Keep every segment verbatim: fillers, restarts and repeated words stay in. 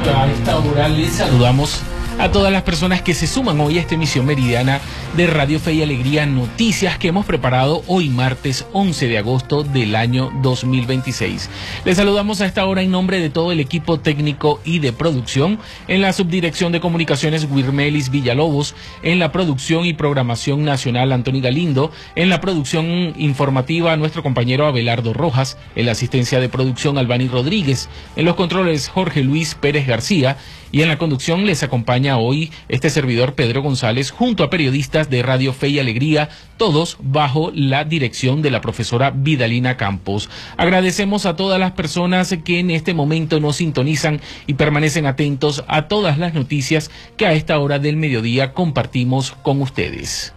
A esta hora les saludamos a todas las personas que se suman hoy a esta emisión meridiana de Radio Fe y Alegría, noticias que hemos preparado hoy martes once de agosto del año dos mil veintiséis. Les saludamos a esta hora en nombre de todo el equipo técnico y de producción, en la subdirección de comunicaciones Wirmelis Villalobos, en la producción y programación nacional Antoni Galindo, en la producción informativa nuestro compañero Abelardo Rojas, en la asistencia de producción Albani Rodríguez, en los controles Jorge Luis Pérez García, y en la conducción les acompaña hoy este servidor Pedro González junto a periodistas de Radio Fe y Alegría, todos bajo la dirección de la profesora Vidalina Campos. Agradecemos a todas las personas que en este momento nos sintonizan y permanecen atentos a todas las noticias que a esta hora del mediodía compartimos con ustedes.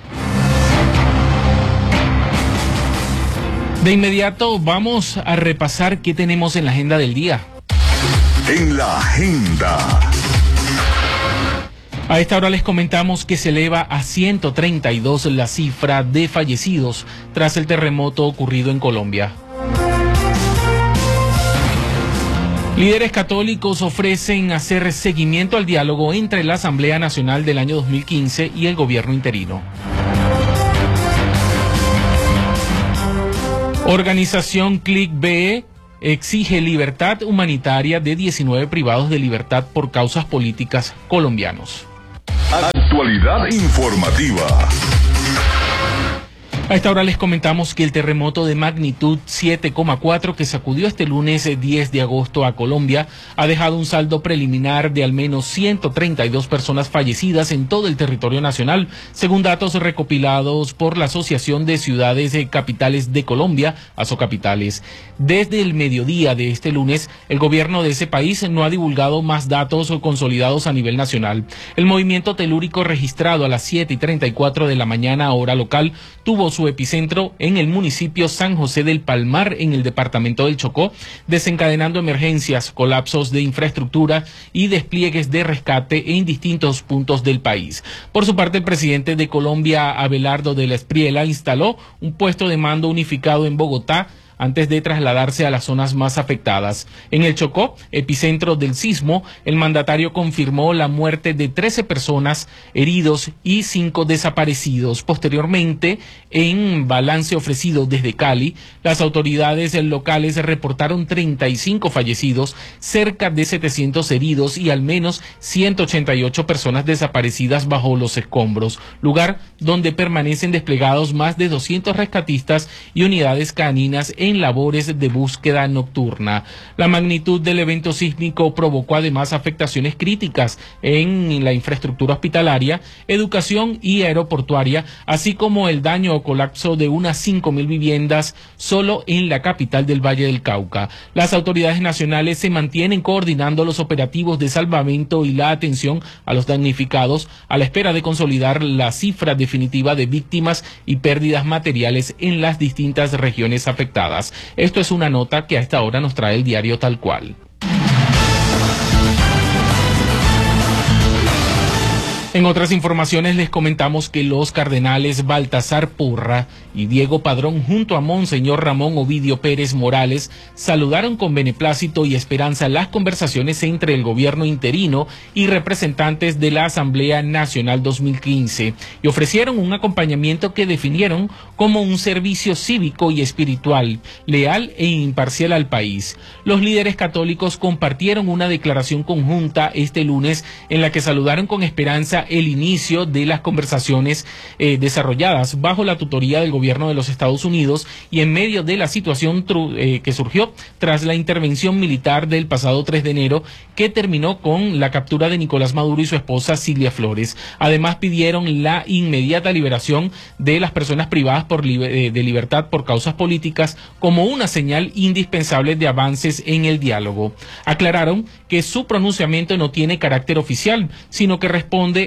De inmediato vamos a repasar qué tenemos en la agenda del día. En la agenda. A esta hora les comentamos que se eleva a ciento treinta y dos la cifra de fallecidos tras el terremoto ocurrido en Colombia. Líderes católicos ofrecen hacer seguimiento al diálogo entre la Asamblea Nacional del año dos mil quince y el gobierno interino. Organización Click B E exige libertad humanitaria de diecinueve privados de libertad por causas políticas colombianos. Actualidad informativa. A esta hora les comentamos que el terremoto de magnitud siete coma cuatro que sacudió este lunes diez de agosto a Colombia ha dejado un saldo preliminar de al menos ciento treinta y dos personas fallecidas en todo el territorio nacional, según datos recopilados por la Asociación de Ciudades Capitales de Colombia, Asocapitales. Desde el mediodía de este lunes, el gobierno de ese país no ha divulgado más datos consolidados a nivel nacional. El movimiento telúrico registrado a las siete y treinta y cuatro de la mañana hora local tuvo su epicentro en el municipio San José del Palmar, en el departamento del Chocó, desencadenando emergencias, colapsos de infraestructura y despliegues de rescate en distintos puntos del país. Por su parte, el presidente de Colombia, Abelardo de la Espriella, instaló un puesto de mando unificado en Bogotá antes de trasladarse a las zonas más afectadas. En el Chocó, epicentro del sismo, el mandatario confirmó la muerte de trece personas, heridos y cinco desaparecidos. Posteriormente, en balance ofrecido desde Cali, las autoridades locales reportaron treinta y cinco fallecidos, cerca de setecientos heridos y al menos ciento ochenta y ocho personas desaparecidas bajo los escombros, lugar donde permanecen desplegados más de doscientos rescatistas y unidades caninas en labores de búsqueda nocturna. La magnitud del evento sísmico provocó además afectaciones críticas en la infraestructura hospitalaria, educación y aeroportuaria, así como el daño o colapso de unas cinco mil viviendas solo en la capital del Valle del Cauca. Las autoridades nacionales se mantienen coordinando los operativos de salvamento y la atención a los damnificados a la espera de consolidar la cifra definitiva de víctimas y pérdidas materiales en las distintas regiones afectadas. Esto es una nota que a esta hora nos trae el diario Tal Cual. En otras informaciones les comentamos que los cardenales Baltasar Porra y Diego Padrón junto a Monseñor Ramón Ovidio Pérez Morales saludaron con beneplácito y esperanza las conversaciones entre el gobierno interino y representantes de la Asamblea Nacional dos mil quince y ofrecieron un acompañamiento que definieron como un servicio cívico y espiritual, leal e imparcial al país. Los líderes católicos compartieron una declaración conjunta este lunes en la que saludaron con esperanza el inicio de las conversaciones eh, desarrolladas bajo la tutoría del gobierno de los Estados Unidos y en medio de la situación eh, que surgió tras la intervención militar del pasado tres de enero que terminó con la captura de Nicolás Maduro y su esposa Cilia Flores. Además pidieron la inmediata liberación de las personas privadas por li eh, de libertad por causas políticas como una señal indispensable de avances en el diálogo. Aclararon que su pronunciamiento no tiene carácter oficial, sino que responde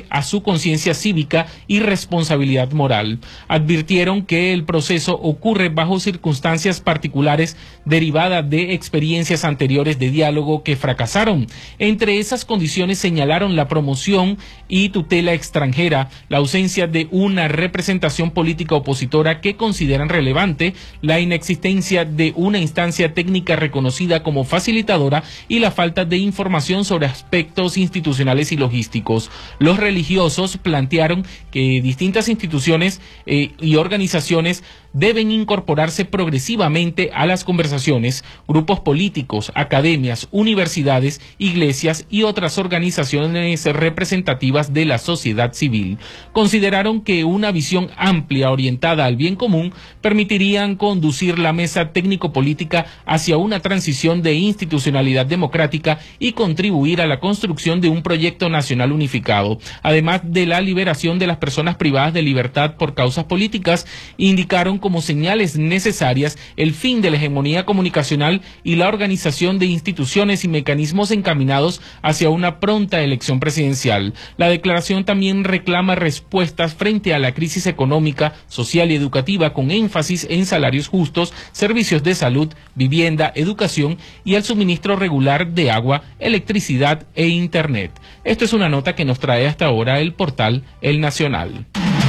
recurre a su conciencia cívica y responsabilidad moral. Advirtieron que el proceso ocurre bajo circunstancias particulares derivadas de experiencias anteriores de diálogo que fracasaron. Entre esas condiciones señalaron la promoción y tutela extranjera, la ausencia de una representación política opositora que consideran relevante, la inexistencia de una instancia técnica reconocida como facilitadora y la falta de información sobre aspectos institucionales y logísticos. Los religiosos plantearon que distintas instituciones eh, y organizaciones deben incorporarse progresivamente a las conversaciones, grupos políticos, academias, universidades, iglesias y otras organizaciones representativas de la sociedad civil. Consideraron que una visión amplia orientada al bien común permitirían conducir la mesa técnico-política hacia una transición de institucionalidad democrática y contribuir a la construcción de un proyecto nacional unificado. Además de la liberación de las personas privadas de libertad por causas políticas, indicaron como señales necesarias el fin de la hegemonía comunicacional y la organización de instituciones y mecanismos encaminados hacia una pronta elección presidencial. La declaración también reclama respuestas frente a la crisis económica, social y educativa con énfasis en salarios justos, servicios de salud, vivienda, educación y el suministro regular de agua, electricidad e internet. Esto es una nota que nos trae hasta ahora el portal El Nacional.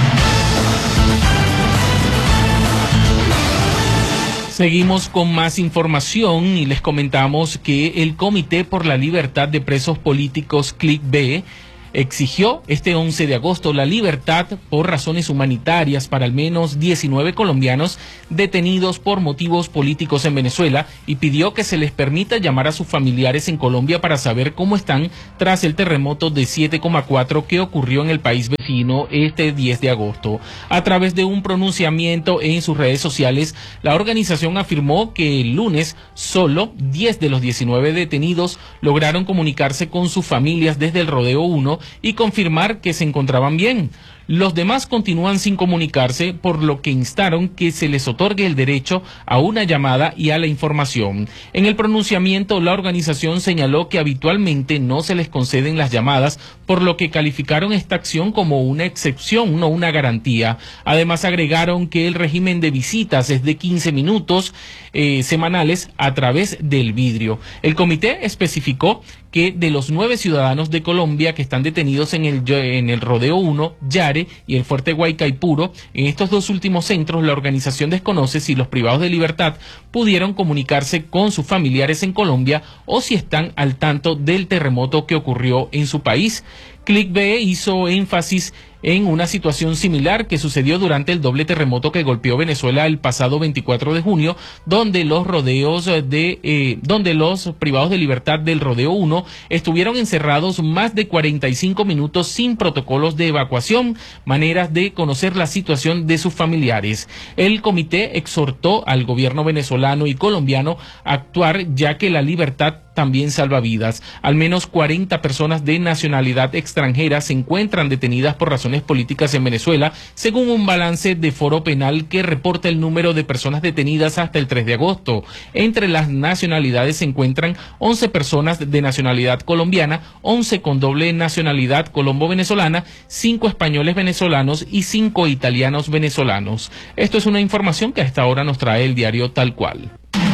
Seguimos con más información y les comentamos que el Comité por la Libertad de Presos Políticos, C L I C B, exigió este once de agosto la libertad por razones humanitarias para al menos diecinueve colombianos detenidos por motivos políticos en Venezuela y pidió que se les permita llamar a sus familiares en Colombia para saber cómo están tras el terremoto de siete coma cuatro que ocurrió en el país vecino este diez de agosto. A través de un pronunciamiento en sus redes sociales, la organización afirmó que el lunes solo diez de los diecinueve detenidos lograron comunicarse con sus familias desde el Rodeo uno y confirmar que se encontraban bien. Los demás continúan sin comunicarse, por lo que instaron que se les otorgue el derecho a una llamada y a la información. En el pronunciamiento, la organización señaló que habitualmente no se les conceden las llamadas, por lo que calificaron esta acción como una excepción, no una garantía. Además, agregaron que el régimen de visitas es de quince minutos eh, semanales a través del vidrio. El comité especificó que de los nueve ciudadanos de Colombia que están detenidos en el, en el Rodeo uno, Yare y el Fuerte Guaycaipuro, en estos dos últimos centros la organización desconoce si los privados de libertad pudieron comunicarse con sus familiares en Colombia o si están al tanto del terremoto que ocurrió en su país. C L I C B hizo énfasis en una situación similar que sucedió durante el doble terremoto que golpeó Venezuela el pasado veinticuatro de junio, donde los rodeos de eh, donde los privados de libertad del Rodeo uno estuvieron encerrados más de cuarenta y cinco minutos sin protocolos de evacuación, maneras de conocer la situación de sus familiares. El comité exhortó al gobierno venezolano y colombiano a actuar, ya que la libertad también salva vidas. Al menos cuarenta personas de nacionalidad extranjera se encuentran detenidas por razones políticas en Venezuela, según un balance de Foro Penal que reporta el número de personas detenidas hasta el tres de agosto. Entre las nacionalidades se encuentran once personas de nacionalidad colombiana, once con doble nacionalidad colombo-venezolana, cinco españoles venezolanos y cinco italianos venezolanos. Esto es una información que a esta hora nos trae el diario Tal Cual.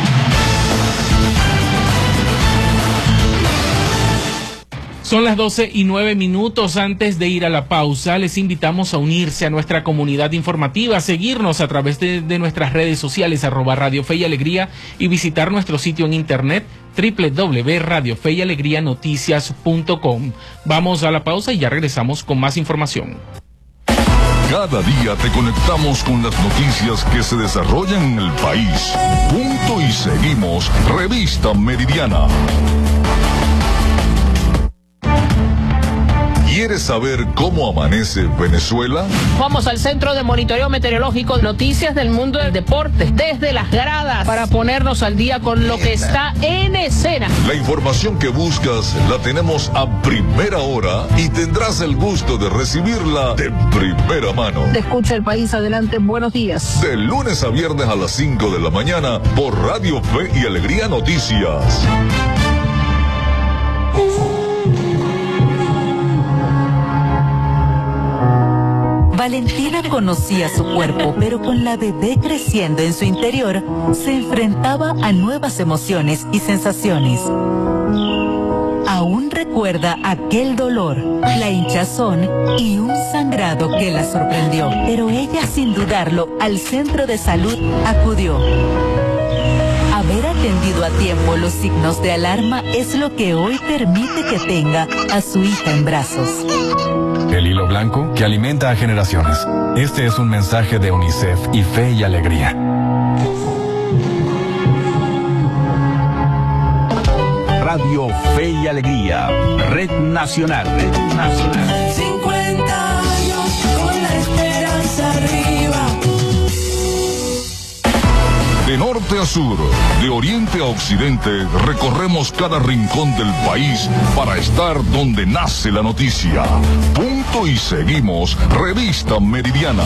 Son las doce y nueve minutos. Antes de ir a la pausa, les invitamos a unirse a nuestra comunidad informativa, a seguirnos a través de, de nuestras redes sociales, arroba Radio Fe y Alegría, y visitar nuestro sitio en internet, doble u doble u doble u punto radio fe y alegría noticias punto com. Vamos a la pausa y ya regresamos con más información. Cada día te conectamos con las noticias que se desarrollan en el país. Punto y seguimos. Revista Meridiana. ¿Quieres saber cómo amanece Venezuela? Vamos al Centro de Monitoreo Meteorológico, noticias del mundo del deporte, desde las gradas, para ponernos al día con lo que está en escena. La información que buscas la tenemos a primera hora y tendrás el gusto de recibirla de primera mano. Te escucha el país, adelante, buenos días. De lunes a viernes a las cinco de la mañana por Radio Fe y Alegría Noticias. Valentina conocía su cuerpo, pero con la bebé creciendo en su interior, se enfrentaba a nuevas emociones y sensaciones. Aún recuerda aquel dolor, la hinchazón y un sangrado que la sorprendió, pero ella sin dudarlo al centro de salud acudió. Haber atendido a tiempo los signos de alarma es lo que hoy permite que tenga a su hija en brazos. El hilo blanco que alimenta a generaciones. Este es un mensaje de UNICEF y Fe y Alegría. Radio Fe y Alegría, Red Nacional. Red Nacional. cincuenta años con la esperanza arriba. De norte a sur, de oriente a occidente, recorremos cada rincón del país para estar donde nace la noticia. Punto y seguimos, Revista Meridiana.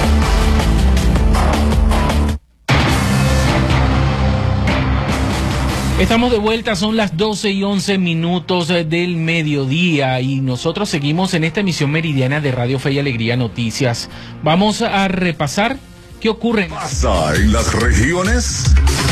Estamos de vuelta, son las doce y once minutos del mediodía y nosotros seguimos en esta emisión meridiana de Radio Fe y Alegría Noticias. Vamos a repasar qué ocurre. ¿Pasa en las regiones?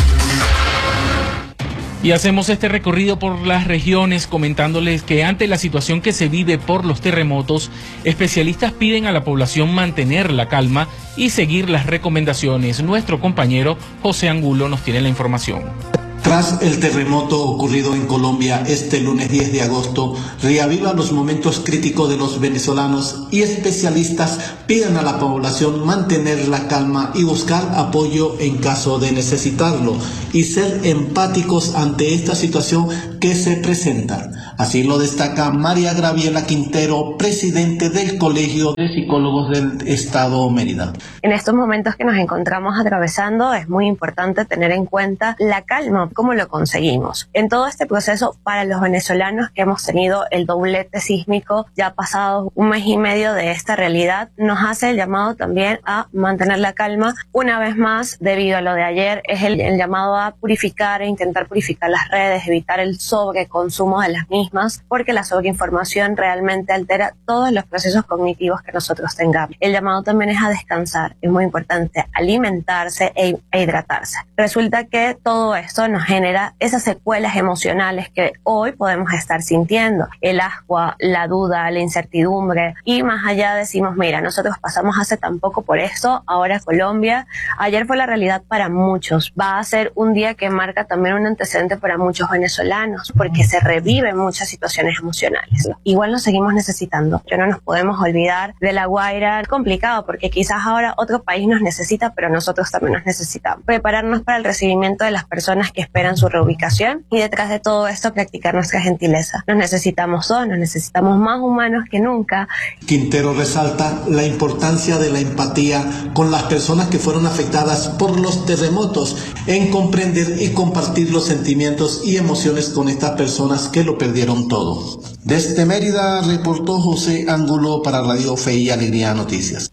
Y hacemos este recorrido por las regiones comentándoles que ante la situación que se vive por los terremotos, especialistas piden a la población mantener la calma y seguir las recomendaciones. Nuestro compañero José Angulo nos tiene la información. Tras el terremoto ocurrido en Colombia este lunes diez de agosto, reaviva los momentos críticos de los venezolanos y especialistas piden a la población mantener la calma y buscar apoyo en caso de necesitarlo y ser empáticos ante esta situación que se presenta. Así lo destaca María Graviela Quintero, presidente del Colegio de Psicólogos del Estado Mérida. En estos momentos que nos encontramos atravesando es muy importante tener en cuenta la calma. ¿Cómo lo conseguimos? En todo este proceso, para los venezolanos que hemos tenido el doblete sísmico, ya pasado un mes y medio de esta realidad, nos hace el llamado también a mantener la calma. Una vez más, debido a lo de ayer, es el, el llamado a purificar e intentar purificar las redes, evitar el sobreconsumo de las mismas, porque la sobreinformación realmente altera todos los procesos cognitivos que nosotros tengamos. El llamado también es a descansar. Es muy importante alimentarse e, e hidratarse. Resulta que todo esto nos genera esas secuelas emocionales que hoy podemos estar sintiendo. El ascua, la duda, la incertidumbre, y más allá decimos, mira, nosotros pasamos hace tan poco por esto, ahora Colombia. Ayer fue la realidad para muchos. Va a ser un día que marca también un antecedente para muchos venezolanos, porque se reviven muchas situaciones emocionales. Igual nos seguimos necesitando. Ya no nos podemos olvidar de La Guaira. Complicado, porque quizás ahora otro país nos necesita, pero nosotros también nos necesitamos. Prepararnos para el recibimiento de las personas que esperan su reubicación y detrás de todo esto practicar nuestra gentileza. Nos necesitamos todos, nos necesitamos más humanos que nunca. Quintero resalta la importancia de la empatía con las personas que fueron afectadas por los terremotos, en comprender y compartir los sentimientos y emociones con estas personas que lo perdieron todo. Desde Mérida reportó José Angulo para Radio Fe y Alegría Noticias.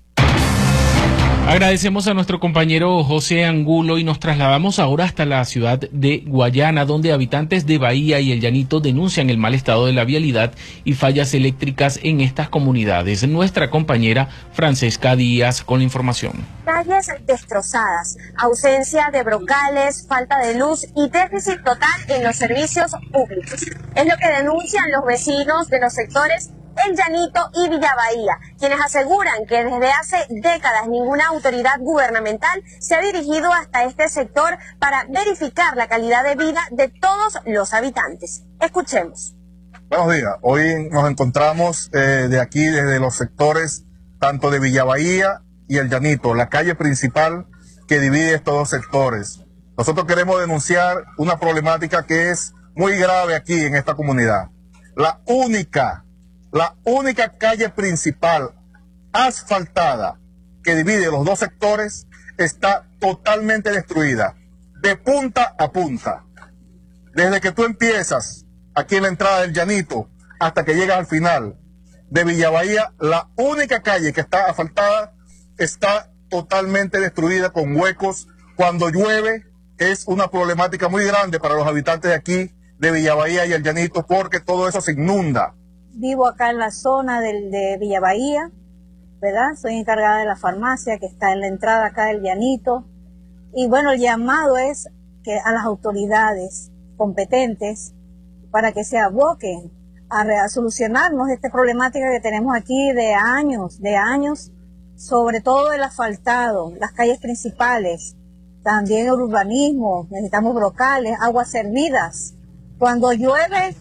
Agradecemos a nuestro compañero José Angulo y nos trasladamos ahora hasta la ciudad de Guayana, donde habitantes de Bahía y El Llanito denuncian el mal estado de la vialidad y fallas eléctricas en estas comunidades. Nuestra compañera Francesca Díaz con la información. Calles destrozadas, ausencia de brocales, falta de luz y déficit total en los servicios públicos. Es lo que denuncian los vecinos de los sectores El Llanito y Villa Bahía, quienes aseguran que desde hace décadas ninguna autoridad gubernamental se ha dirigido hasta este sector para verificar la calidad de vida de todos los habitantes. Escuchemos. Buenos días. Hoy nos encontramos eh, de aquí, desde los sectores tanto de Villa Bahía y El Llanito, la calle principal que divide estos dos sectores. Nosotros queremos denunciar una problemática que es muy grave aquí en esta comunidad. La única La única calle principal asfaltada que divide los dos sectores está totalmente destruida, de punta a punta. Desde que tú empiezas aquí en la entrada del Llanito hasta que llegas al final de Villa Bahía, la única calle que está asfaltada está totalmente destruida con huecos. Cuando llueve es una problemática muy grande para los habitantes de aquí, de Villa Bahía y El Llanito, porque todo eso se inunda. Vivo acá en la zona del, de Villa Bahía ¿verdad? Soy encargada de la farmacia que está en la entrada acá del Llanito. Y bueno, el llamado es que a las autoridades competentes para que se aboquen a, a solucionarnos esta problemática que tenemos aquí de años, de años, sobre todo el asfaltado, las calles principales, también el urbanismo, necesitamos brocales, aguas servidas. Cuando llueve,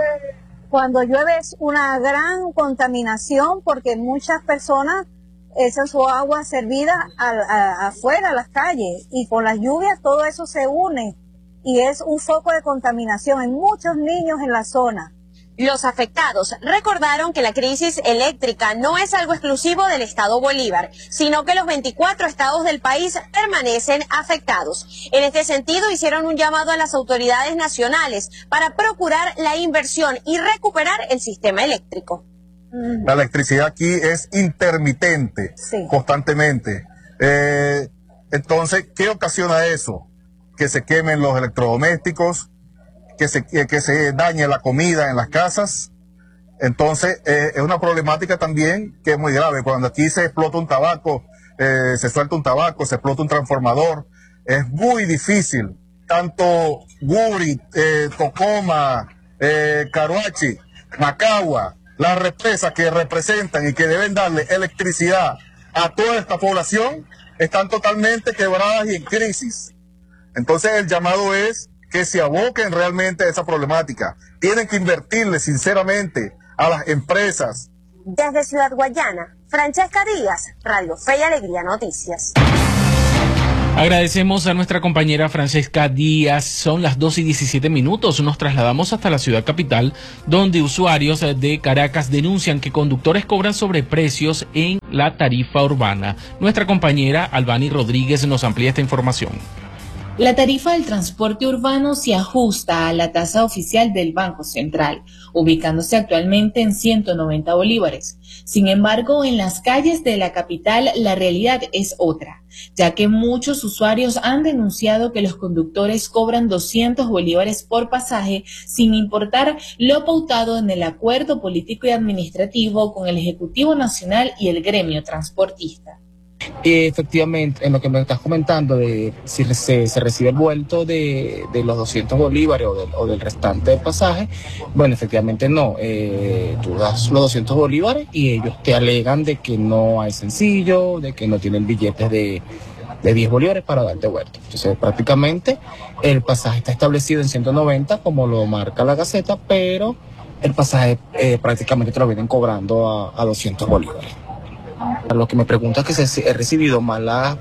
cuando llueve es una gran contaminación porque muchas personas echan su agua servida a, a, afuera, a las calles, y con las lluvias todo eso se une y es un foco de contaminación. Hay muchos niños en la zona. Los afectados recordaron que la crisis eléctrica no es algo exclusivo del estado Bolívar, sino que los veinticuatro estados del país permanecen afectados. En este sentido, hicieron un llamado a las autoridades nacionales para procurar la inversión y recuperar el sistema eléctrico. La electricidad aquí es intermitente, sí, constantemente. Eh, entonces, ¿qué ocasiona eso? Que se quemen los electrodomésticos, que se, que se dañe la comida en las casas. Entonces eh, es una problemática también que es muy grave. Cuando aquí se explota un tabaco, eh, se suelta un tabaco, se explota un transformador, es muy difícil. Tanto Guri, eh, Tocoma, eh, Caruachi, Macagua, las represas que representan y que deben darle electricidad a toda esta población, están totalmente quebradas y en crisis. Entonces el llamado es que se aboquen realmente a esa problemática. Tienen que invertirle sinceramente a las empresas. Desde Ciudad Guayana, Francesca Díaz, Radio Fe y Alegría Noticias. Agradecemos a nuestra compañera Francesca Díaz. Son las dos y diecisiete minutos. Nos trasladamos hasta la ciudad capital, donde usuarios de Caracas denuncian que conductores cobran sobreprecios en la tarifa urbana. Nuestra compañera Albany Rodríguez nos amplía esta información. La tarifa del transporte urbano se ajusta a la tasa oficial del Banco Central, ubicándose actualmente en ciento noventa bolívares. Sin embargo, en las calles de la capital la realidad es otra, ya que muchos usuarios han denunciado que los conductores cobran doscientos bolívares por pasaje, sin importar lo pautado en el acuerdo político y administrativo con el Ejecutivo Nacional y el gremio transportista. Y efectivamente, en lo que me estás comentando de si se, se recibe el vuelto de, de los doscientos bolívares o, de, o del restante del pasaje, bueno, efectivamente no. Eh, tú das los doscientos bolívares y ellos te alegan de que no hay sencillo, de que no tienen billetes de, de diez bolívares para darte vuelto. Entonces, prácticamente el pasaje está establecido en ciento noventa, como lo marca la Gaceta, pero el pasaje eh, prácticamente te lo vienen cobrando a, a doscientos bolívares. A lo que me preguntas que si he recibido mala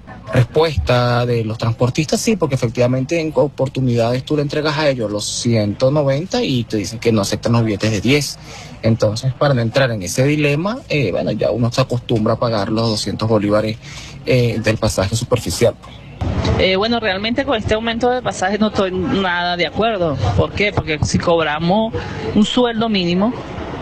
respuesta de los transportistas, sí, porque efectivamente en oportunidades tú le entregas a ellos los ciento noventa y te dicen que no aceptan los billetes de diez. Entonces, para no entrar en ese dilema, eh, bueno, ya uno se acostumbra a pagar los doscientos bolívares eh, del pasaje superficial. Eh, bueno, realmente con este aumento de pasajes no estoy nada de acuerdo. ¿Por qué? Porque si cobramos un sueldo mínimo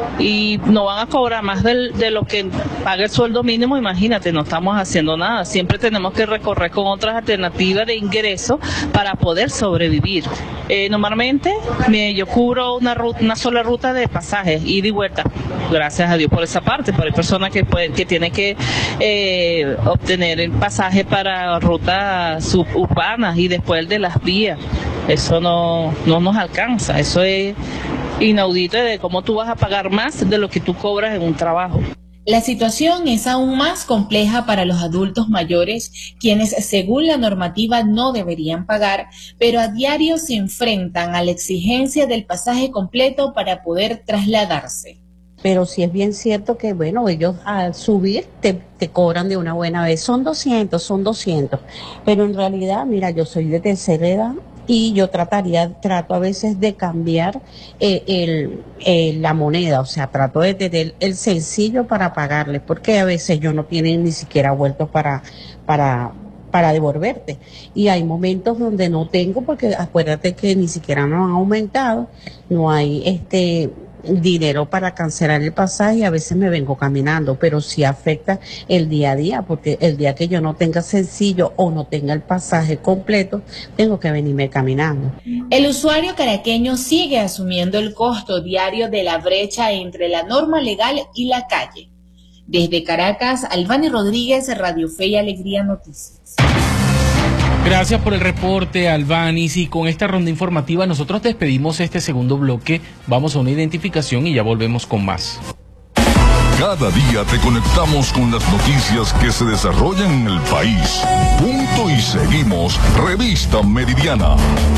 y no van a cobrar más del, de lo que paga el sueldo mínimo, imagínate, no estamos haciendo nada. Siempre tenemos que recorrer con otras alternativas de ingreso para poder sobrevivir. Eh, normalmente me, yo cubro una, ruta, una sola ruta de pasajes, ida y vuelta, gracias a Dios por esa parte, pero hay personas que, pueden, que tienen que eh, obtener el pasaje para rutas suburbanas y después el de las vías. Eso no, no nos alcanza, eso es inaudito de cómo tú vas a pagar más de lo que tú cobras en un trabajo. La situación es aún más compleja para los adultos mayores, quienes según la normativa no deberían pagar, pero a diario se enfrentan a la exigencia del pasaje completo para poder trasladarse. Pero sí es bien cierto que, bueno, ellos al subir te, te cobran de una buena vez. Son doscientos, son doscientos. Pero en realidad, mira, yo soy de tercera edad y yo trataría, trato a veces de cambiar eh, el, eh, la moneda. O sea, trato de tener el sencillo para pagarles, porque a veces yo no tienen ni siquiera vueltos para, para, para devolverte. Y hay momentos donde no tengo, porque acuérdate que ni siquiera nos han aumentado, no hay este... dinero para cancelar el pasaje y a veces me vengo caminando, pero sí afecta el día a día, porque el día que yo no tenga sencillo o no tenga el pasaje completo, tengo que venirme caminando. El usuario caraqueño sigue asumiendo el costo diario de la brecha entre la norma legal y la calle. Desde Caracas, Albany Rodríguez, Radio Fe y Alegría Noticias. Gracias por el reporte, Albanis, y con esta ronda informativa nosotros despedimos este segundo bloque. Vamos a una identificación y ya volvemos con más. Cada día te conectamos con las noticias que se desarrollan en el país. Punto y seguimos. Revista Meridiana.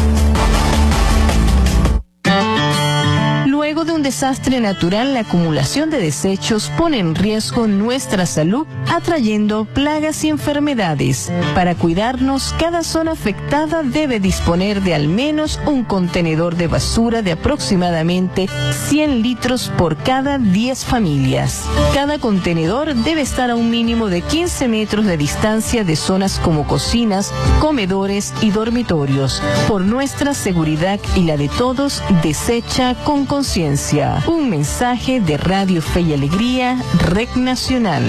Luego de un desastre natural, la acumulación de desechos pone en riesgo nuestra salud, atrayendo plagas y enfermedades. Para cuidarnos, cada zona afectada debe disponer de al menos un contenedor de basura de aproximadamente cien litros por cada diez familias. Cada contenedor debe estar a un mínimo de quince metros de distancia de zonas como cocinas, comedores y dormitorios. Por nuestra seguridad y la de todos, desecha con conciencia. Un mensaje de Radio Fe y Alegría, Red Nacional.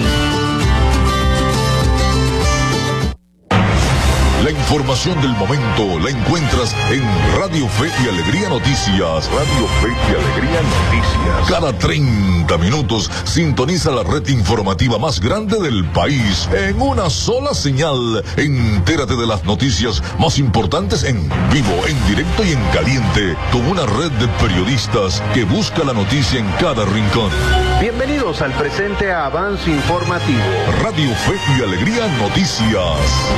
La información del momento la encuentras en Radio Fe y Alegría Noticias. Radio Fe y Alegría Noticias. Cada treinta minutos sintoniza la red informativa más grande del país en una sola señal. Entérate de las noticias más importantes en vivo, en directo y en caliente, con una red de periodistas que busca la noticia en cada rincón. Bienvenidos al presente avance informativo. Radio Fe y Alegría Noticias.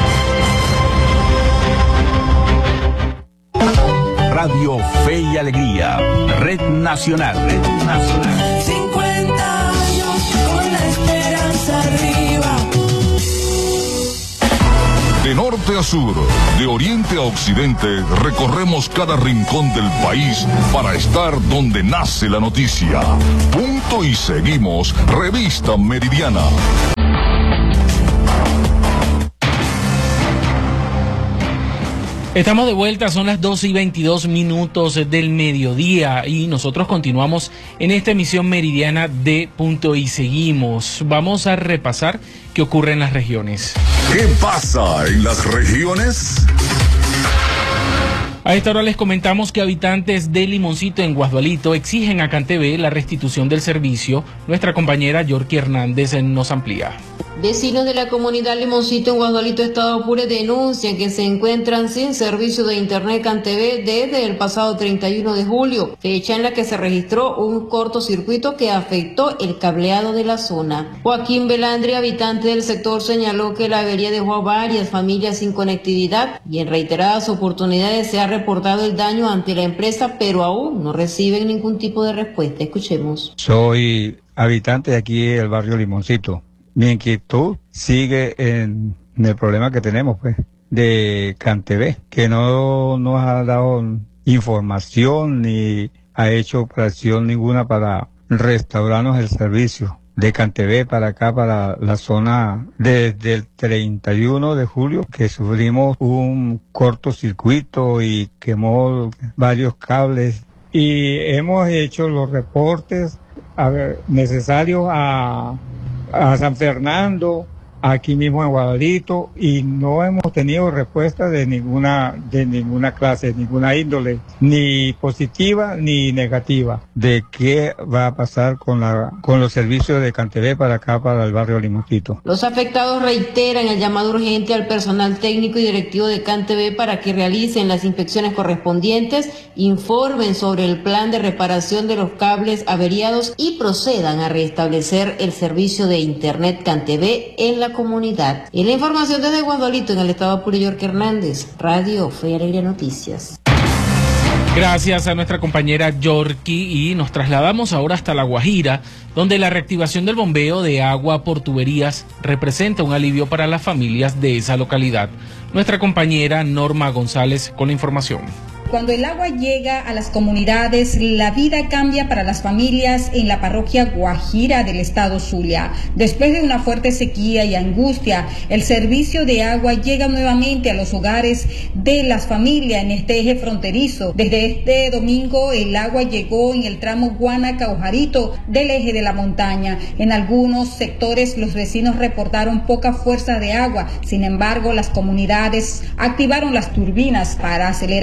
Radio Fe y Alegría, Red Nacional, Red Nacional. cincuenta años con la esperanza arriba. De norte a sur, de oriente a occidente, recorremos cada rincón del país para estar donde nace la noticia. Punto y seguimos. Revista Meridiana. Estamos de vuelta, son las doce y veintidós minutos del mediodía y nosotros continuamos en esta emisión meridiana de Punto y Seguimos. Vamos a repasar qué ocurre en las regiones. ¿Qué pasa en las regiones? A esta hora les comentamos que habitantes de Limoncito en Guasdualito exigen a CanTV la restitución del servicio. Nuestra compañera Yorky Hernández nos amplía. Vecinos de la comunidad Limoncito en Guasdualito, Estado Apure, denuncian que se encuentran sin servicio de internet CanTV desde el pasado treinta y uno de julio, fecha en la que se registró un cortocircuito que afectó el cableado de la zona. Joaquín Belandri, habitante del sector, señaló que la avería dejó a varias familias sin conectividad y en reiteradas oportunidades se ha reportado el daño ante la empresa, pero aún no reciben ningún tipo de respuesta. Escuchemos. Soy habitante de aquí del barrio Limoncito. Mi inquietud sigue en el problema que tenemos, pues, de CanTV, que no nos ha dado información ni ha hecho operación ninguna para restaurarnos el servicio de CanTV para acá, para la zona desde el treinta y uno de julio, que sufrimos un cortocircuito y quemó varios cables y hemos hecho los reportes a ver, necesarios a a San Fernando, aquí mismo en Guadalito, y no hemos tenido respuesta de ninguna de ninguna clase, ninguna índole, ni positiva ni negativa, de qué va a pasar con la con los servicios de CanTV para acá, para el barrio Limoncito. Los afectados reiteran el llamado urgente al personal técnico y directivo de CanTV para que realicen las inspecciones correspondientes, informen sobre el plan de reparación de los cables averiados y procedan a restablecer el servicio de internet CanTV en la comunidad. Y la información desde Guadalito, en el estado Apure, Yorky Hernández, Radio Fe y Alegría Noticias. Gracias a nuestra compañera Yorky, y nos trasladamos ahora hasta La Guajira, donde la reactivación del bombeo de agua por tuberías representa un alivio para las familias de esa localidad. Nuestra compañera Norma González con la información. Cuando el agua llega a las comunidades, la vida cambia para las familias en la parroquia Guajira del estado Zulia. Después de una fuerte sequía y angustia, el servicio de agua llega nuevamente a los hogares de las familias en este eje fronterizo. Desde este domingo, el agua llegó en el tramo Guanaca-Ojarito del eje de la montaña. En algunos sectores, los vecinos reportaron poca fuerza de agua. Sin embargo, las comunidades activaron las turbinas para acelerar el llenado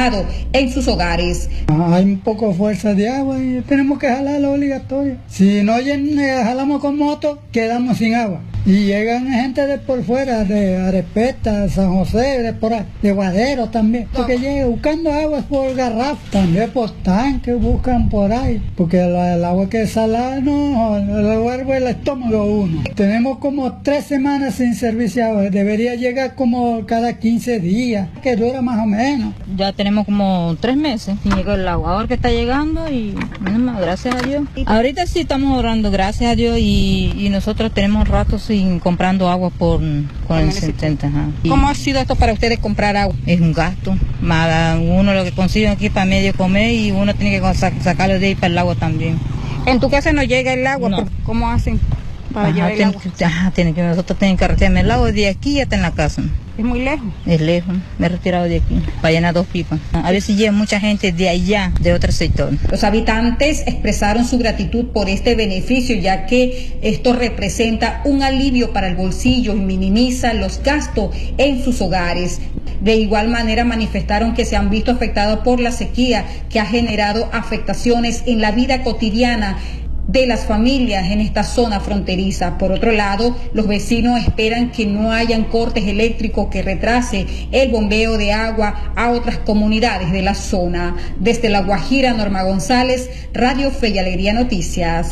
alcantarillado en sus hogares. Hay un poco de fuerza de agua y tenemos que jalarlo obligatorio. Si no jalamos con moto, quedamos sin agua. Y llegan gente de por fuera, de Arepeta, San José, de por ahí, de Guadero también, porque llegan buscando agua por garrafa, también por tanque buscan por ahí, porque el, el agua que es salada no, le vuelve el estómago a uno. Tenemos como tres semanas sin servicio de agua, debería llegar como cada quince días, que dura más o menos. Ya tenemos como tres meses sin llegar el agua, ahora que está llegando y nada más, gracias a Dios. Ahorita sí estamos orando, gracias a Dios, y, y nosotros tenemos rato sin comprando agua por con el setenta. Ajá. ¿Cómo ha sido esto para ustedes comprar agua? Es un gasto, más uno lo que consigue aquí para medio comer y uno tiene que sacarlo de ahí para el agua también. ¿En tu casa no llega el agua? No. ¿Cómo hacen para ajá, llevar el ten, agua? Ajá, tiene que, nosotros tenemos que retirarme el agua de aquí hasta en la casa. ¿Es muy lejos? Es lejos, me he retirado de aquí, para llenar dos pipas. A veces llega mucha gente de allá, de otro sector. Los habitantes expresaron su gratitud por este beneficio, ya que esto representa un alivio para el bolsillo y minimiza los gastos en sus hogares. De igual manera manifestaron que se han visto afectados por la sequía, que ha generado afectaciones en la vida cotidiana de las familias en esta zona fronteriza. Por otro lado, los vecinos esperan que no hayan cortes eléctricos que retrase el bombeo de agua a otras comunidades de la zona. Desde La Guajira, Norma González, Radio Fe y Alegría Noticias.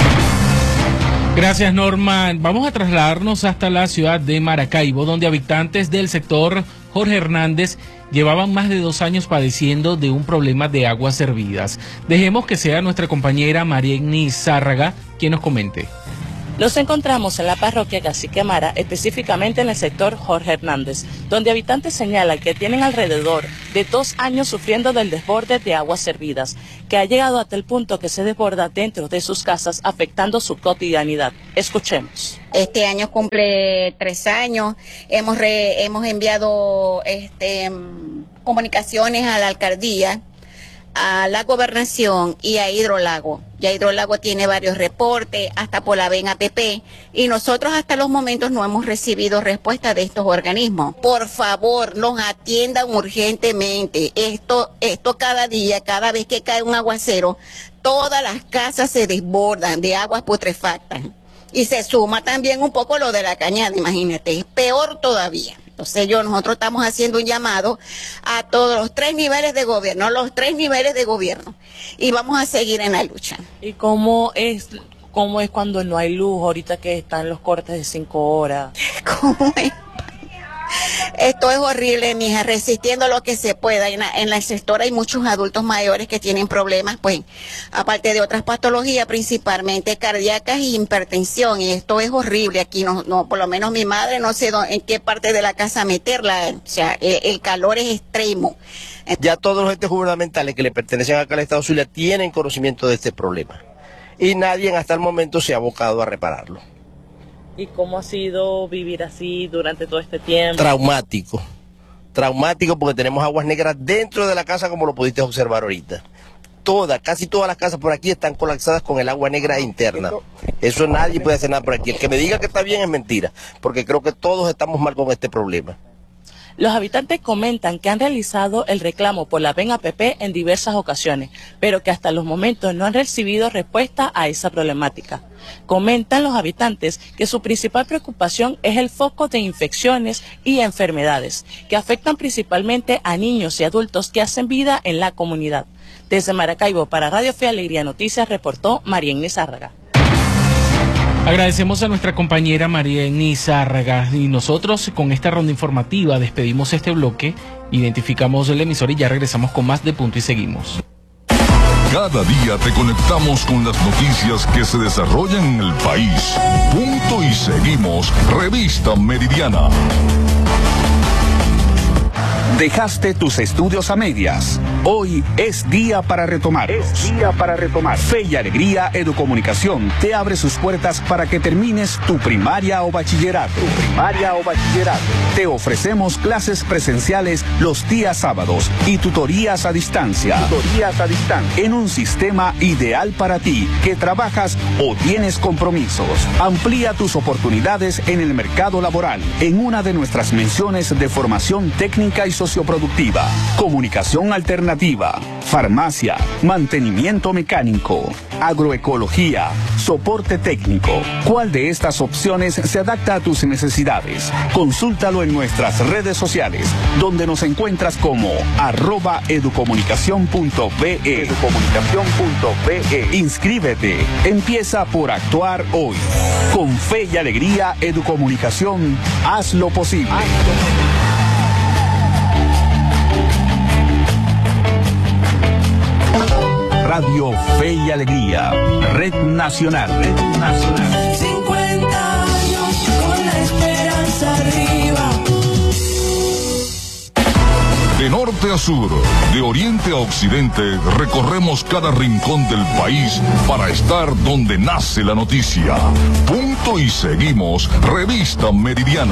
Gracias, Norma. Vamos a trasladarnos hasta la ciudad de Maracaibo, donde habitantes del sector Jorge Hernández llevaban más de dos años padeciendo de un problema de aguas servidas. Dejemos que sea nuestra compañera Mariegni Zárraga quien nos comente. Nos encontramos en la parroquia Cacique Mara, específicamente en el sector Jorge Hernández, donde habitantes señalan que tienen alrededor de dos años sufriendo del desborde de aguas servidas, que ha llegado hasta el punto que se desborda dentro de sus casas, afectando su cotidianidad. Escuchemos. Este año cumple tres años, hemos, re, hemos enviado este, comunicaciones a la alcaldía, a la gobernación y a Hidrolago. Ya Hidrolago tiene varios reportes, hasta por la B E N A P P, y nosotros hasta los momentos no hemos recibido respuesta de estos organismos. Por favor, nos atiendan urgentemente. Esto, esto cada día, cada vez que cae un aguacero, todas las casas se desbordan de aguas putrefactas. Y se suma también un poco lo de la cañada, imagínate, es peor todavía. Entonces yo, nosotros estamos haciendo un llamado a todos los tres niveles de gobierno, los tres niveles de gobierno, y vamos a seguir en la lucha. ¿Y cómo es, cómo es cuando no hay luz, ahorita que están los cortes de cinco horas? ¿Cómo es? Esto es horrible, mija, resistiendo lo que se pueda. En, la, en el sector hay muchos adultos mayores que tienen problemas, pues, aparte de otras patologías, principalmente cardíacas y hipertensión, y esto es horrible. Aquí no, no, por lo menos mi madre no sé dónde, en qué parte de la casa meterla, o sea, el, el calor es extremo. Ya todos los entes gubernamentales que le pertenecen acá al Estado Zulia tienen conocimiento de este problema, y nadie hasta el momento se ha abocado a repararlo. ¿Y cómo ha sido vivir así durante todo este tiempo? Traumático, traumático porque tenemos aguas negras dentro de la casa, como lo pudiste observar ahorita. Todas, casi todas las casas por aquí están colapsadas con el agua negra interna. Eso nadie puede hacer nada por aquí. El que me diga que está bien es mentira, porque creo que todos estamos mal con este problema. Los habitantes comentan que han realizado el reclamo por la B E N A P P en diversas ocasiones, pero que hasta los momentos no han recibido respuesta a esa problemática. Comentan los habitantes que su principal preocupación es el foco de infecciones y enfermedades, que afectan principalmente a niños y adultos que hacen vida en la comunidad. Desde Maracaibo, para Radio Fe y Alegría Noticias, reportó Mariegni Zárraga. Agradecemos a nuestra compañera Mariegni Zárraga, y nosotros con esta ronda informativa despedimos este bloque, identificamos el emisor y ya regresamos con más de Punto y Seguimos. Cada día te conectamos con las noticias que se desarrollan en el país. Punto y Seguimos, Revista Meridiana. Dejaste tus estudios a medias. Hoy es día para retomarlos. Es día para retomar. Fe y Alegría Educomunicación te abre sus puertas para que termines tu primaria o bachillerato. Tu primaria o bachillerato. Te ofrecemos clases presenciales los días sábados y tutorías a distancia. Tutorías a distancia. En un sistema ideal para ti, que trabajas o tienes compromisos. Amplía tus oportunidades en el mercado laboral en una de nuestras menciones de formación técnica y social. socioproductiva, comunicación alternativa, farmacia, mantenimiento mecánico, agroecología, soporte técnico. ¿Cuál de estas opciones se adapta a tus necesidades? Consúltalo en nuestras redes sociales, donde nos encuentras como arroba educomunicación punto be. Educomunicación punto be. Inscríbete. Empieza por actuar hoy. Con fe y alegría, Educomunicación, haz lo posible. Radio Fe y Alegría, Red Nacional. Red Nacional. cincuenta años con la esperanza arriba. De norte a sur, de oriente a occidente, recorremos cada rincón del país para estar donde nace la noticia. Punto y seguimos, Revista Meridiana.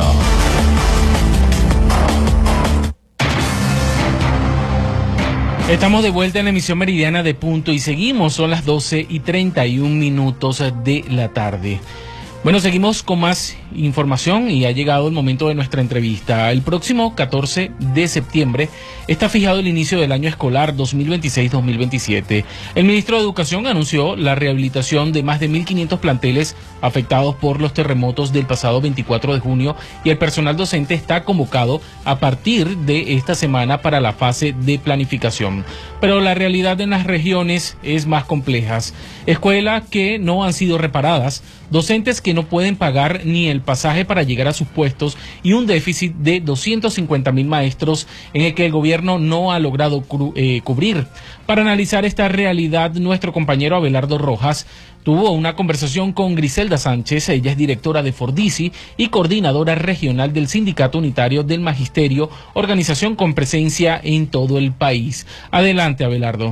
Estamos de vuelta en la emisión meridiana de Punto y seguimos, son las doce y treinta y un minutos de la tarde. Bueno, seguimos con más información y ha llegado el momento de nuestra entrevista. El próximo catorce de septiembre está fijado el inicio del año escolar dos mil veintiséis dos mil veintisiete. El ministro de Educación anunció la rehabilitación de más de mil quinientos planteles afectados por los terremotos del pasado veinticuatro de junio y el personal docente está convocado a partir de esta semana para la fase de planificación. Pero la realidad en las regiones es más compleja. Escuelas que no han sido reparadas, docentes que no pueden pagar ni el pasaje para llegar a sus puestos y un déficit de doscientos cincuenta mil maestros en el que el gobierno no ha logrado cru- eh, cubrir. Para analizar esta realidad, nuestro compañero Abelardo Rojas tuvo una conversación con Griselda Sánchez. Ella es directora de Fordisi y coordinadora regional del Sindicato Unitario del Magisterio, organización con presencia en todo el país. Adelante, Abelardo.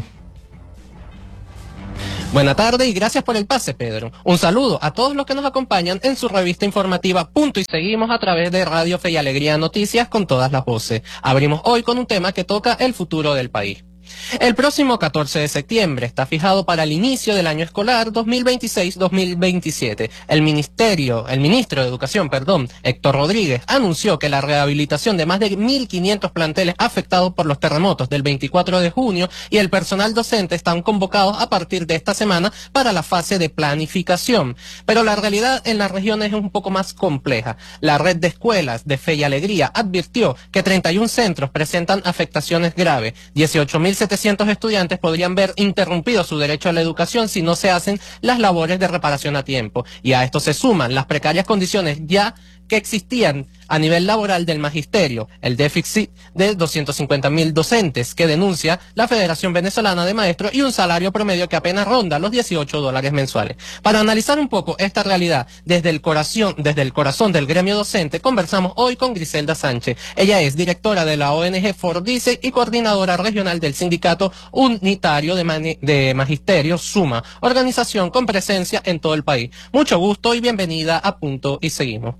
Buenas tardes y gracias por el pase, Pedro. Un saludo a todos los que nos acompañan en su revista informativa Punto y seguimos a través de Radio Fe y Alegría Noticias con todas las voces. Abrimos hoy con un tema que toca el futuro del país. El próximo catorce de septiembre está fijado para el inicio del año escolar dos mil veintiséis dos mil veintisiete. El ministerio, el ministro de Educación, perdón, Héctor Rodríguez, anunció que la rehabilitación de más de mil quinientos planteles afectados por los terremotos del veinticuatro de junio y el personal docente están convocados a partir de esta semana para la fase de planificación. Pero la realidad en las regiones es un poco más compleja. La red de escuelas de Fe y Alegría advirtió que treinta y un centros presentan afectaciones graves, dieciocho mil setecientos estudiantes podrían ver interrumpido su derecho a la educación si no se hacen las labores de reparación a tiempo. Y a esto se suman las precarias condiciones ya que existían a nivel laboral del magisterio, el déficit de doscientos cincuenta mil docentes que denuncia la Federación Venezolana de Maestros y un salario promedio que apenas ronda los dieciocho dólares mensuales. Para analizar un poco esta realidad desde el corazón, desde el corazón del gremio docente, conversamos hoy con Griselda Sánchez. Ella es directora de la O N G Fordice y coordinadora regional del Sindicato Unitario de, Mani- de Magisterio, SUMA, organización con presencia en todo el país. Mucho gusto y bienvenida a Punto y Seguimos.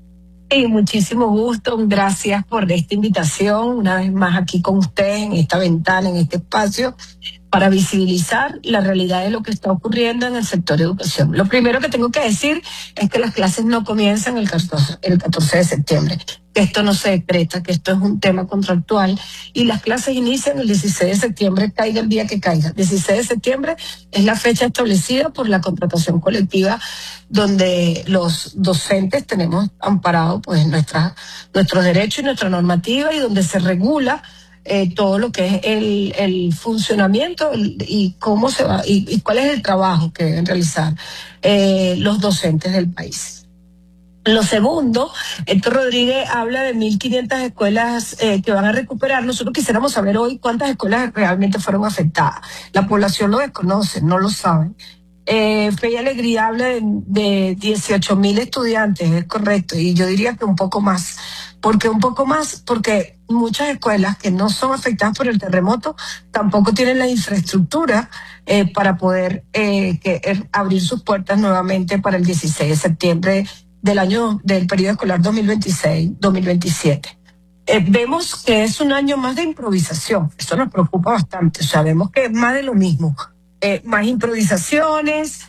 Y muchísimo gusto, gracias por esta invitación, una vez más aquí con ustedes en esta ventana, en este espacio, para visibilizar la realidad de lo que está ocurriendo en el sector de educación. Lo primero que tengo que decir es que las clases no comienzan el catorce, el catorce de septiembre, que esto no se decreta, que esto es un tema contractual y las clases inician el dieciséis de septiembre, caiga el día que caiga. dieciséis de septiembre es la fecha establecida por la contratación colectiva donde los docentes tenemos amparado pues nuestra, nuestros derechos y nuestra normativa y donde se regula eh, todo lo que es el, el funcionamiento el, y cómo se va y, y cuál es el trabajo que deben realizar eh, los docentes del país. Lo segundo, Héctor Rodríguez habla de mil quinientas escuelas eh, que van a recuperar. Nosotros quisiéramos saber hoy cuántas escuelas realmente fueron afectadas. La población lo desconoce, no lo saben. Eh, Fe y Alegría habla de, de dieciocho mil estudiantes, es correcto, y yo diría que un poco más. ¿Por qué un poco más? Porque muchas escuelas que no son afectadas por el terremoto tampoco tienen la infraestructura eh, para poder eh, que, er, abrir sus puertas nuevamente para el dieciséis de septiembre del año del periodo escolar dos mil veintiséis dos mil veintisiete. Eh, vemos que es un año más de improvisación. Eso nos preocupa bastante. O sea, vemos que es más de lo mismo. Eh, más improvisaciones,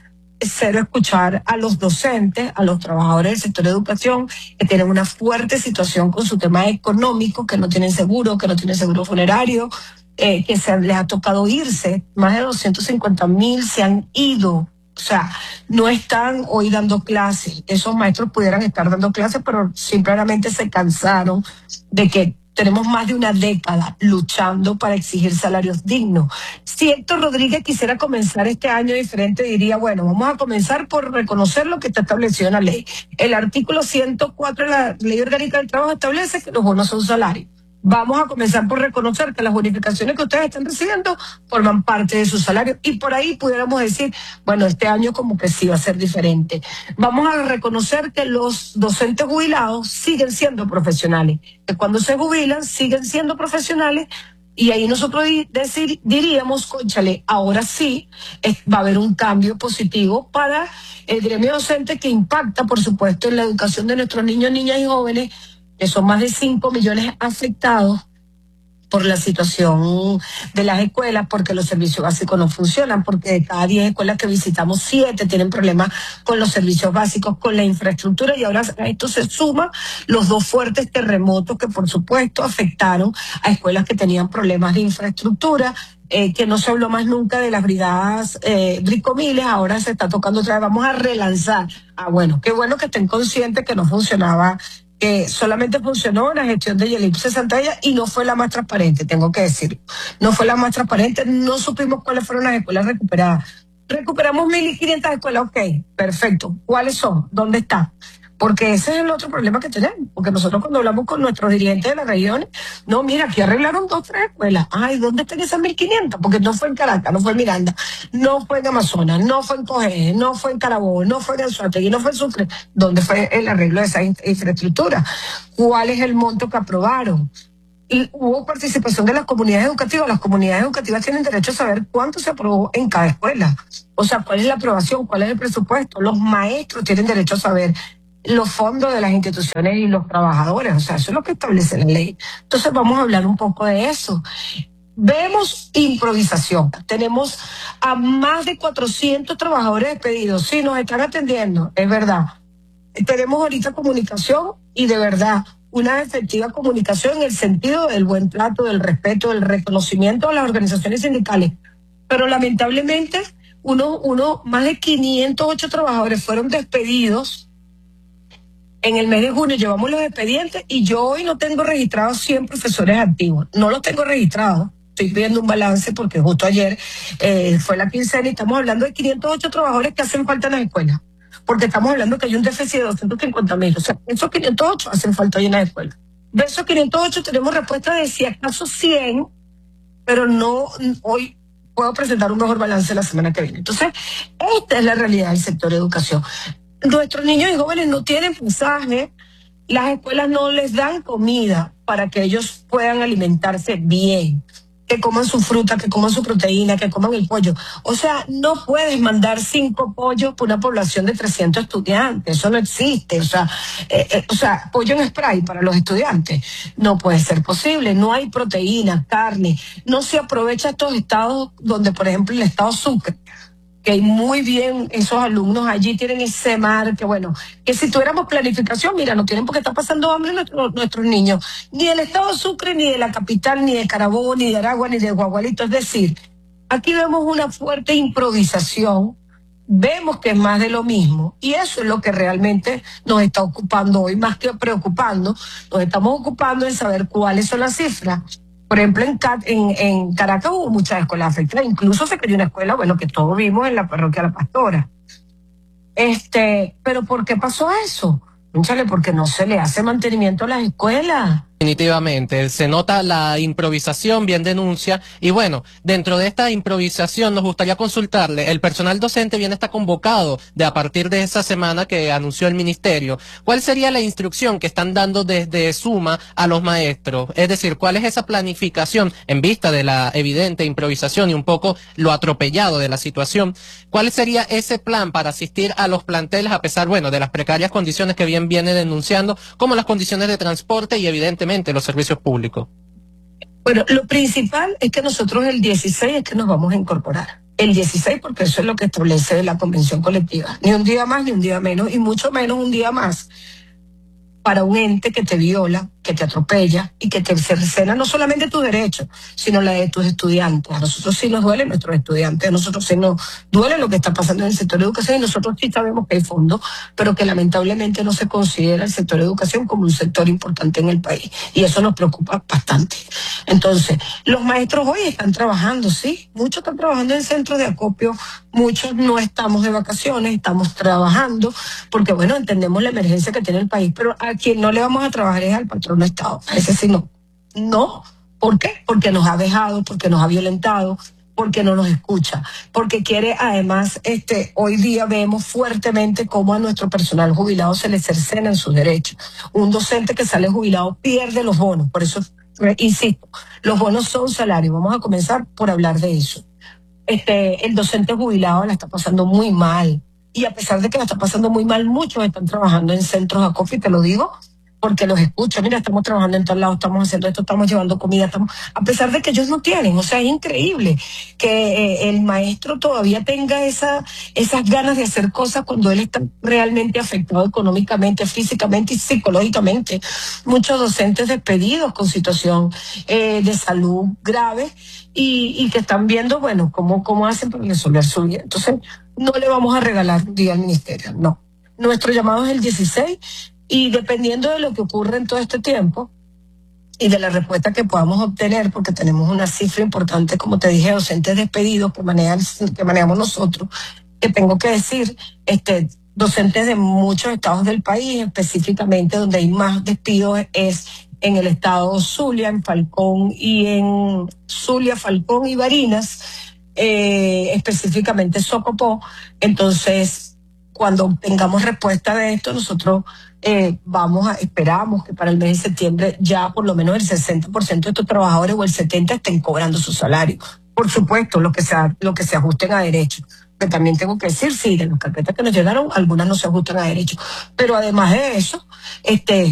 cero escuchar a los docentes, a los trabajadores del sector de educación, que tienen una fuerte situación con su tema económico, que no tienen seguro, que no tienen seguro funerario, eh, que se les ha tocado irse. Más de doscientos cincuenta mil se han ido. O sea, no están hoy dando clases. Esos maestros pudieran estar dando clases, pero simplemente se cansaron de que tenemos más de una década luchando para exigir salarios dignos. Si Héctor Rodríguez quisiera comenzar este año diferente, diría, bueno, vamos a comenzar por reconocer lo que está establecido en la ley. El artículo ciento cuatro de la Ley Orgánica del Trabajo establece que los bonos son salarios. Vamos a comenzar por reconocer que las bonificaciones que ustedes están recibiendo forman parte de su salario, y por ahí pudiéramos decir, bueno, este año como que sí va a ser diferente. Vamos a reconocer que los docentes jubilados siguen siendo profesionales, que cuando se jubilan siguen siendo profesionales, y ahí nosotros di- decir, diríamos, cónchale, ahora sí es- va a haber un cambio positivo para el gremio docente, que impacta, por supuesto, en la educación de nuestros niños, niñas y jóvenes, que son más de cinco millones afectados por la situación de las escuelas, porque los servicios básicos no funcionan, porque de cada diez escuelas que visitamos, siete tienen problemas con los servicios básicos, con la infraestructura, y ahora a esto se suman los dos fuertes terremotos que por supuesto afectaron a escuelas que tenían problemas de infraestructura. Eh, que no se habló más nunca de las brigadas eh, bricomiles, ahora se está tocando otra vez, vamos a relanzar. Ah, bueno, qué bueno que estén conscientes que no funcionaba, que solamente funcionó la gestión de Yelipse Santalla, y no fue la más transparente, tengo que decirlo. No fue la más transparente, no supimos cuáles fueron las escuelas recuperadas. Recuperamos mil y quinientas escuelas, ok, perfecto. ¿Cuáles son? ¿Dónde están? Porque ese es el otro problema que tenemos, porque nosotros cuando hablamos con nuestros dirigentes de las regiones, no, mira, aquí arreglaron dos, tres escuelas. Ay, ¿dónde están esas mil quinientas? Porque no fue en Caracas, no fue en Miranda, no fue en Amazonas, no fue en Cojedes, no fue en Carabobo, no fue en Anzoátegui, no fue en Sucre. ¿Dónde fue el arreglo de esa in- infraestructura? ¿Cuál es el monto que aprobaron? Y hubo participación de las comunidades educativas. Las comunidades educativas tienen derecho a saber cuánto se aprobó en cada escuela. O sea, cuál es la aprobación, cuál es el presupuesto. Los maestros tienen derecho a saber los fondos de las instituciones y los trabajadores. O sea, eso es lo que establece la ley. Entonces vamos a hablar un poco de eso. Vemos improvisación. Tenemos a más de cuatrocientos trabajadores despedidos. Sí, nos están atendiendo, es verdad. Tenemos ahorita comunicación, y de verdad una efectiva comunicación en el sentido del buen trato, del respeto, del reconocimiento a las organizaciones sindicales. Pero lamentablemente, uno, uno, más de quinientos ocho trabajadores fueron despedidos en el mes de junio. Llevamos los expedientes y yo hoy no tengo registrados cien profesores activos. No los tengo registrados. Estoy viendo un balance porque justo ayer eh, fue la quincena, y estamos hablando de quinientos ocho trabajadores que hacen falta en las escuelas. Porque estamos hablando que hay un déficit de doscientos cincuenta mil. O sea, esos quinientos ocho hacen falta hoy en las escuelas. De esos quinientos ocho tenemos respuesta de si acaso cien, pero no hoy puedo presentar un mejor balance la semana que viene. Entonces, esta es la realidad del sector de educación. Nuestros niños y jóvenes no tienen pasaje, las escuelas no les dan comida para que ellos puedan alimentarse bien, que coman su fruta, que coman su proteína, que coman el pollo. O sea, no puedes mandar cinco pollos por una población de trescientos estudiantes, eso no existe. O sea, eh, eh, o sea, pollo en spray para los estudiantes no puede ser posible. No hay proteína, carne, no se aprovecha estos estados donde, por ejemplo, el estado Sucre, que hay muy bien esos alumnos allí, tienen ese mar, que bueno, que si tuviéramos planificación, mira, no tienen por qué estar pasando hambre nuestros, nuestros niños, ni del estado de Sucre, ni de la capital, ni de Carabobo, ni de Aragua, ni de Guagualito. Es decir, aquí vemos una fuerte improvisación, vemos que es más de lo mismo, y eso es lo que realmente nos está ocupando hoy, más que preocupando, nos estamos ocupando en saber cuáles son las cifras. Por ejemplo, en, en, en Caracas hubo muchas escuelas afectadas, incluso se cayó una escuela, bueno, que todos vimos en la parroquia La Pastora. Este, pero ¿por qué pasó eso? Púnchale, porque no se le hace mantenimiento a las escuelas. Definitivamente, se nota la improvisación, bien denuncia, y bueno, dentro de esta improvisación nos gustaría consultarle, el personal docente bien está convocado de a partir de esa semana que anunció el ministerio. ¿Cuál sería la instrucción que están dando desde Suma a los maestros? Es decir, ¿cuál es esa planificación en vista de la evidente improvisación y un poco lo atropellado de la situación? ¿Cuál sería ese plan para asistir a los planteles a pesar, bueno, de las precarias condiciones que bien viene denunciando, como las condiciones de transporte y evidentemente los servicios públicos? Bueno, lo principal es que nosotros el dieciséis es que nos vamos a incorporar. el dieciséis, porque eso es lo que establece la convención colectiva. Ni un día más, ni un día menos, y mucho menos un día más para un ente que te viola, que te atropella y que te cercena no solamente tus derechos, sino la de tus estudiantes. A nosotros sí nos duelen nuestros estudiantes, a nosotros sí nos duele lo que está pasando en el sector de educación, y nosotros sí sabemos que hay fondos, pero que lamentablemente no se considera el sector de educación como un sector importante en el país, y eso nos preocupa bastante. Entonces, los maestros hoy están trabajando, sí, muchos están trabajando en centros de acopio, muchos no estamos de vacaciones, estamos trabajando, porque bueno, entendemos la emergencia que tiene el país, pero a quien no le vamos a trabajar es al patrón de Estado, a ese sí no. No, ¿por qué? Porque nos ha dejado, porque nos ha violentado, porque no nos escucha, porque quiere además, este, hoy día vemos fuertemente cómo a nuestro personal jubilado se le cercenan sus derechos. Un docente que sale jubilado pierde los bonos, por eso, insisto, los bonos son salarios. Vamos a comenzar por hablar de eso. Este, el docente jubilado la está pasando muy mal, y a pesar de que la está pasando muy mal, muchos están trabajando en centros de acopio, y te lo digo porque los escucho. Mira, estamos trabajando en todos lados, estamos haciendo esto, estamos llevando comida, estamos, a pesar de que ellos no tienen. O sea, es increíble que eh, el maestro todavía tenga esa, esas ganas de hacer cosas cuando él está realmente afectado económicamente, físicamente y psicológicamente. Muchos docentes despedidos con situación eh, de salud grave, y, y que están viendo, bueno, cómo, cómo hacen para resolver su vida. Entonces, no le vamos a regalar un día al ministerio, no. Nuestro llamado es el dieciséis, y dependiendo de lo que ocurre en todo este tiempo y de la respuesta que podamos obtener, porque tenemos una cifra importante, como te dije, docentes despedidos que, manejan, que manejamos nosotros, que tengo que decir, este, docentes de muchos estados del país, específicamente donde hay más despidos es en el estado Zulia, en Falcón y en Zulia, Falcón y Barinas, eh, específicamente Socopó. Entonces, cuando tengamos respuesta de esto, nosotros eh, vamos a, esperamos que para el mes de septiembre ya por lo menos el sesenta por ciento de estos trabajadores o el setenta por ciento estén cobrando su salario. Por supuesto, lo que se, lo que se ajusten a derecho. Que también tengo que decir, sí, de las carpetas que nos llegaron, algunas no se ajustan a derecho. Pero además de eso, este